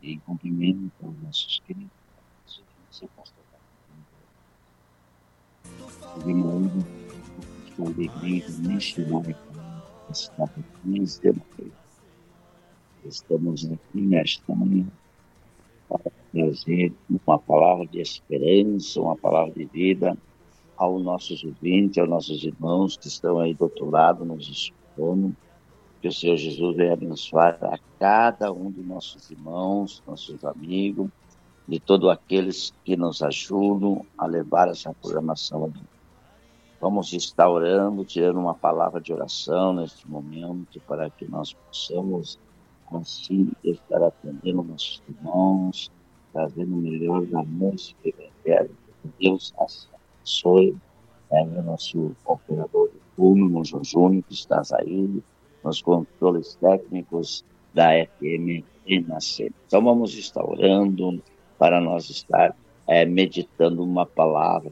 em cumprimento aos nossos queridos. Você possa estar remoendo o pastor da igreja missionária da cidade de Madeira. Estamos aqui nesta manhã para trazer uma palavra de esperança, uma palavra de vida aos nossos ouvintes, aos nossos irmãos que estão aí do outro lado nos escutando. Que o Senhor Jesus venha abençoar a cada um dos nossos irmãos, nossos amigos, de todos aqueles que nos ajudam a levar essa programação adiante. Vamos estar orando, tirando uma palavra de oração neste momento, para que nós possamos, assim, estar atendendo nossos irmãos, trazendo o melhor da música e do evangelho. Que Deus abençoe o nosso operador de turno, o João Júnior, que está aí, nos controles técnicos da FM Renascer. Então vamos estar orando para nós estar meditando uma palavra.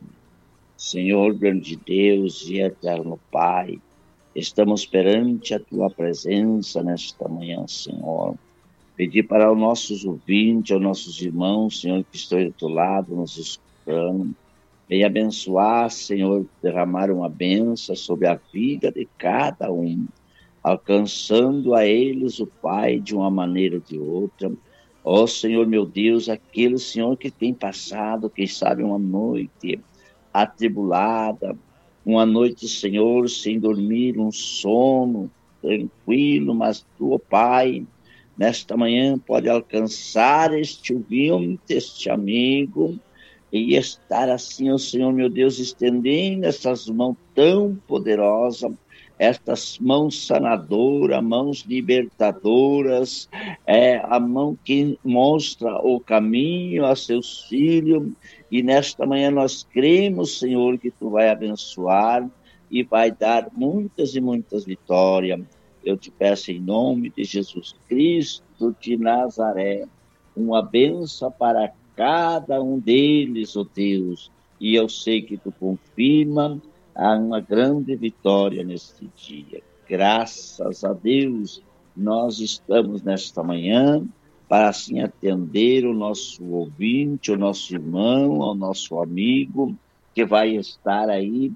Senhor, grande Deus e eterno Pai, estamos perante a Tua presença nesta manhã, Senhor. Pedir para os nossos ouvintes, aos nossos irmãos, Senhor, que estão do outro lado, nos escutando, venha abençoar, Senhor, derramar uma bênção sobre a vida de cada um, alcançando a eles o Pai de uma maneira ou de outra. Ó Senhor, meu Deus, aquele Senhor que tem passado, quem sabe, uma noite atribulada, uma noite, Senhor, sem dormir, um sono tranquilo, mas Tu, Pai, nesta manhã pode alcançar este ouvinte, este amigo, e estar assim, ó Senhor, meu Deus, estendendo essas mãos tão poderosas, estas mãos sanadoras, mãos libertadoras, a mão que mostra o caminho a seus filhos, e nesta manhã nós cremos, Senhor, que Tu vai abençoar e vai dar muitas e muitas vitórias. Eu te peço em nome de Jesus Cristo de Nazaré, uma bênção para cada um deles, ó Deus, e eu sei que Tu confirma uma grande vitória neste dia. Graças a Deus, nós estamos nesta manhã para assim atender o nosso ouvinte, o nosso irmão, o nosso amigo, que vai estar aí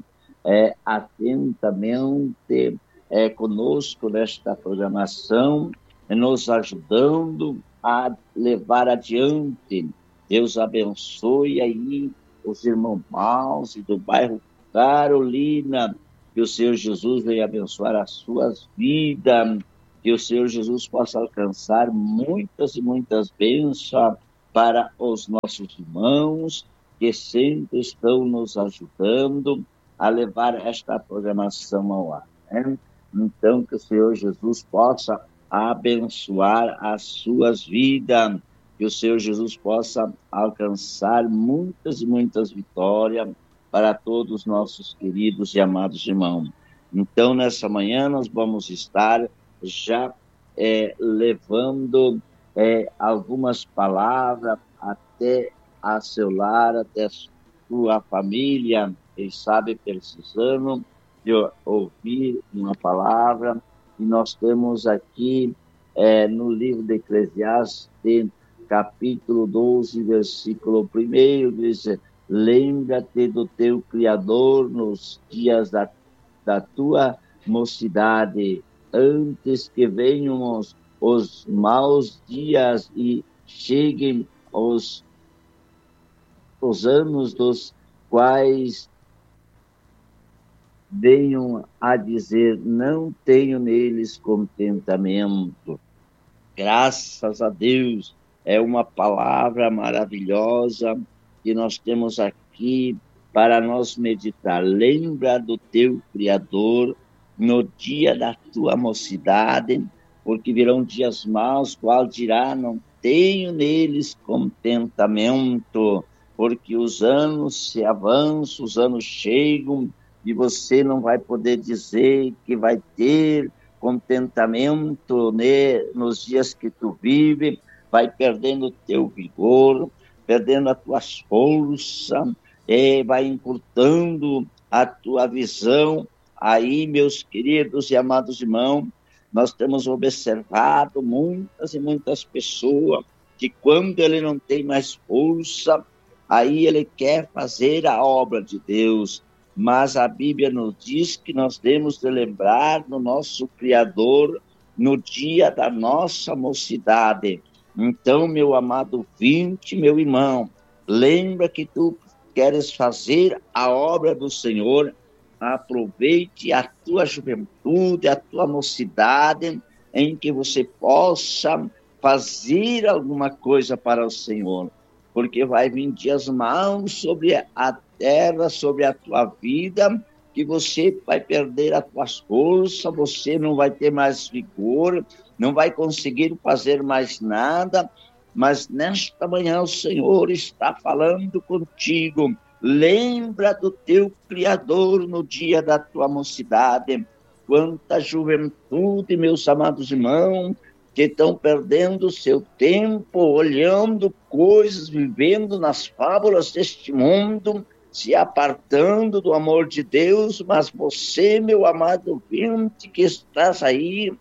atentamente conosco nesta programação, nos ajudando a levar adiante. Deus abençoe aí os irmãos Maus e do bairro Carolina, que o Senhor Jesus venha abençoar as suas vidas, que o Senhor Jesus possa alcançar muitas e muitas bênçãos para os nossos irmãos, que sempre estão nos ajudando a levar esta programação ao ar, né? Então, que o Senhor Jesus possa abençoar as suas vidas, que o Senhor Jesus possa alcançar muitas e muitas vitórias para todos os nossos queridos e amados irmãos. Então, nessa manhã, nós vamos estar já levando algumas palavras até a seu lar, até a sua família, quem sabe precisando de ouvir uma palavra. E nós temos aqui no livro de Eclesiastes, capítulo 12, versículo 1, diz: lembra-te do teu Criador nos dias da tua mocidade, antes que venham os maus dias e cheguem os anos dos quais venham a dizer, não tenho neles contentamento. Graças a Deus, é uma palavra maravilhosa que nós temos aqui para nós meditar. Lembra do teu Criador no dia da tua mocidade, porque virão dias maus, qual dirá, não tenho neles contentamento, porque os anos se avançam, os anos chegam, e você não vai poder dizer que vai ter contentamento, né, nos dias que tu vive, vai perdendo o teu vigor, perdendo as tuas forças, vai encurtando a tua visão. Aí, meus queridos e amados irmãos, nós temos observado muitas e muitas pessoas que quando ele não tem mais força, aí ele quer fazer a obra de Deus. Mas a Bíblia nos diz que nós temos de lembrar do nosso Criador no dia da nossa mocidade. Então, meu amado ouvinte, meu irmão, lembra que tu queres fazer a obra do Senhor, aproveite a tua juventude, a tua mocidade, em que você possa fazer alguma coisa para o Senhor, porque vai vir dias maus sobre a terra, sobre a tua vida, que você vai perder as tuas forças, você não vai ter mais vigor, não vai conseguir fazer mais nada, mas nesta manhã o Senhor está falando contigo. Lembra do teu Criador no dia da tua mocidade. Quanta juventude, meus amados irmãos, que estão perdendo o seu tempo, olhando coisas, vivendo nas fábulas deste mundo, se apartando do amor de Deus. Mas você, meu amado ouvinte, que estás aí,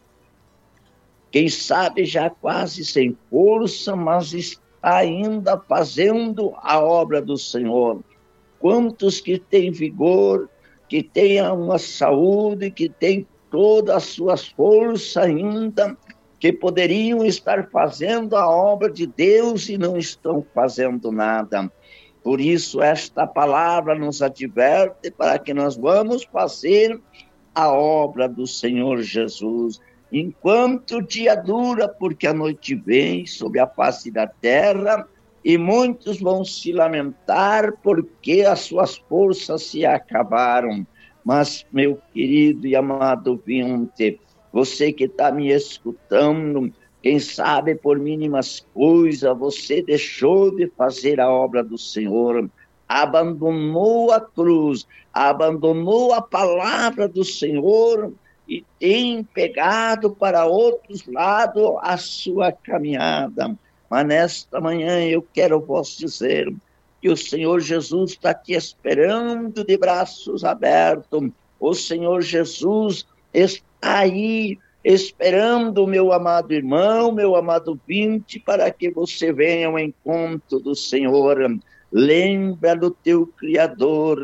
quem sabe já quase sem força, mas está ainda fazendo a obra do Senhor. Quantos que têm vigor, que têm uma saúde, que têm todas as suas forças ainda, que poderiam estar fazendo a obra de Deus e não estão fazendo nada. Por isso, esta palavra nos adverte para que nós vamos fazer a obra do Senhor Jesus. Enquanto o dia dura, porque a noite vem sobre a face da terra, e muitos vão se lamentar porque as suas forças se acabaram. Mas, meu querido e amado ouvinte, você que está me escutando, quem sabe por mínimas coisas você deixou de fazer a obra do Senhor, abandonou a cruz, abandonou a palavra do Senhor e tem pegado para outros lados a sua caminhada. Mas nesta manhã eu quero vos dizer que o Senhor Jesus está te esperando de braços abertos. O Senhor Jesus está aí esperando, meu amado irmão, meu amado ouvinte, para que você venha ao encontro do Senhor. Lembra do teu Criador,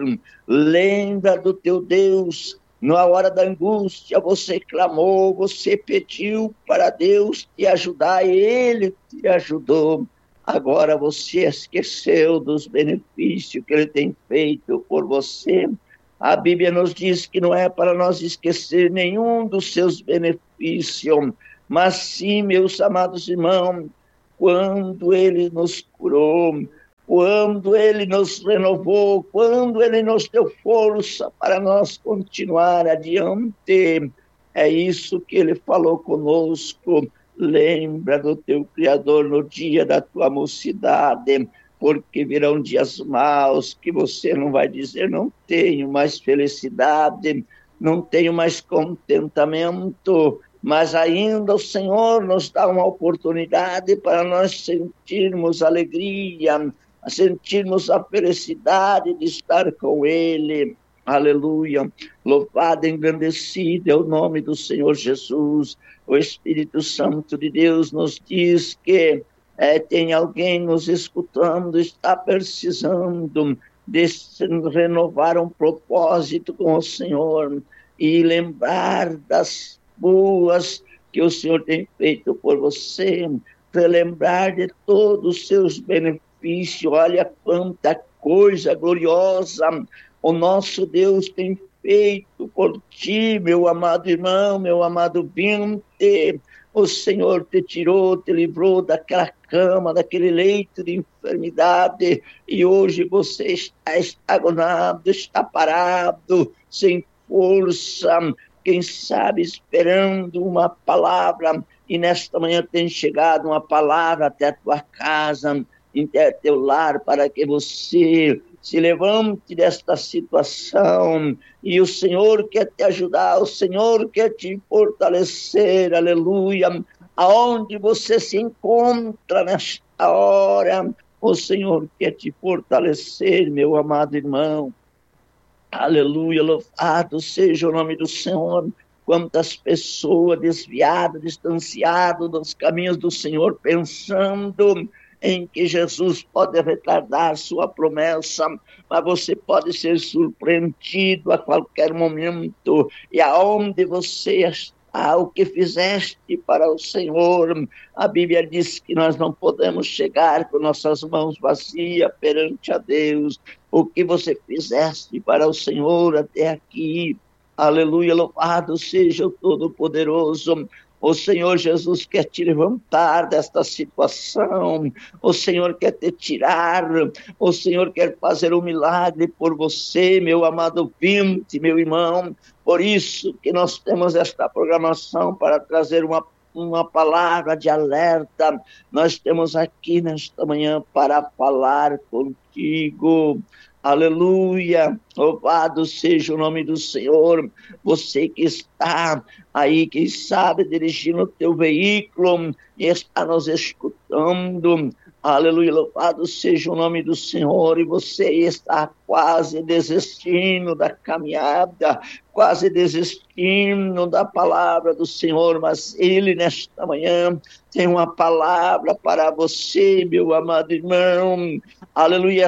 lembra do teu Deus. Na hora da angústia, você clamou, você pediu para Deus te ajudar, e Ele te ajudou. Agora você esqueceu dos benefícios que Ele tem feito por você. A Bíblia nos diz que não é para nós esquecer nenhum dos seus benefícios, mas sim, meus amados irmãos, quando Ele nos curou, quando Ele nos renovou, quando Ele nos deu força para nós continuar adiante. É isso que Ele falou conosco. Lembra do teu Criador no dia da tua mocidade, porque virão dias maus que você não vai dizer: não tenho mais felicidade, não tenho mais contentamento, mas ainda o Senhor nos dá uma oportunidade para nós sentirmos alegria, sentirmos a felicidade de estar com Ele. Aleluia, louvado e engrandecido é o nome do Senhor Jesus. O Espírito Santo de Deus nos diz que tem alguém nos escutando, está precisando de renovar um propósito com o Senhor e lembrar das boas que o Senhor tem feito por você, relembrar de todos os seus benefícios. Olha quanta coisa gloriosa o nosso Deus tem feito por ti, meu amado irmão, meu amado ouvinte. O Senhor te tirou, te livrou daquela cama, daquele leito de enfermidade, e hoje você está estagnado, está parado, sem força, quem sabe esperando uma palavra, e nesta manhã tem chegado uma palavra até a tua casa, até teu lar, para que você se levante desta situação, e o Senhor quer te ajudar, o Senhor quer te fortalecer, aleluia. Aonde você se encontra nesta hora, o Senhor quer te fortalecer, meu amado irmão. Aleluia, louvado seja o nome do Senhor. Quantas pessoas desviadas, distanciadas dos caminhos do Senhor, pensando em que Jesus pode retardar sua promessa, mas você pode ser surpreendido a qualquer momento. E aonde você está, o que fizeste para o Senhor? A Bíblia diz que nós não podemos chegar com nossas mãos vazias perante a Deus. O que você fizeste para o Senhor até aqui? Aleluia, louvado seja o Todo-Poderoso. O Senhor Jesus quer te levantar desta situação. O Senhor quer te tirar. O Senhor quer fazer um milagre por você, meu amado ouvinte, meu irmão. Por isso que nós temos esta programação para trazer uma palavra de alerta. Nós temos aqui nesta manhã para falar contigo. Aleluia, louvado seja o nome do Senhor. Você que está aí, quem sabe, dirigindo o teu veículo e está nos escutando, aleluia, louvado seja o nome do Senhor. E você está quase desistindo da caminhada, quase desistindo da palavra do Senhor, mas Ele nesta manhã tem uma palavra para você, meu amado irmão. Aleluia,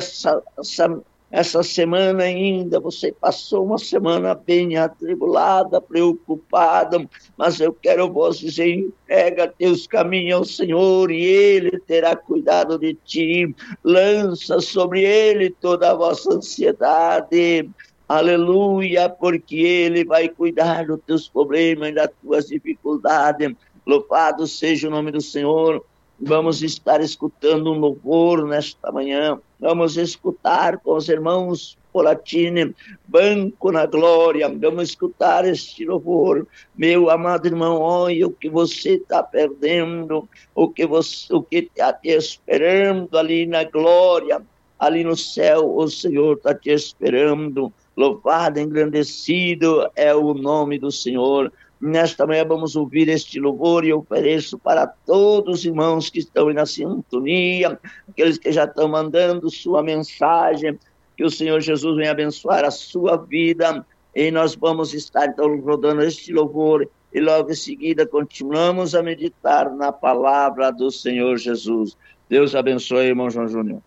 essa semana ainda você passou uma semana bem atribulada, preocupada, mas eu quero vos dizer, entrega teus caminhos ao Senhor e Ele terá cuidado de ti. Lança sobre Ele toda a vossa ansiedade. Aleluia, porque Ele vai cuidar dos teus problemas e das tuas dificuldades. Louvado seja o nome do Senhor. Vamos estar escutando um louvor nesta manhã. Vamos escutar com os irmãos Polatini, Banco na Glória. Vamos escutar este louvor. Meu amado irmão, olha o que você está perdendo, o que está te esperando ali na glória, ali no céu, o Senhor está te esperando. Louvado, engrandecido é o nome do Senhor. Nesta manhã vamos ouvir este louvor e eu ofereço para todos os irmãos que estão na sintonia, aqueles que já estão mandando sua mensagem, que o Senhor Jesus venha abençoar a sua vida. E nós vamos estar então rodando este louvor e logo em seguida continuamos a meditar na palavra do Senhor Jesus. Deus abençoe, irmão João Júnior.